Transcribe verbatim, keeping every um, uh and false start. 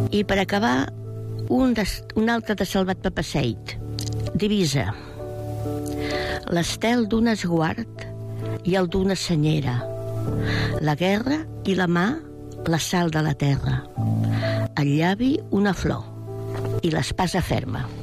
I per acabar, un, de, un altre de Salvat Papasseit. Divisa. L'estel d'un esguard i el d'una senyera. La guerra i la mà, la sal de la terra. El llavi, una flor. I l'espasa ferma.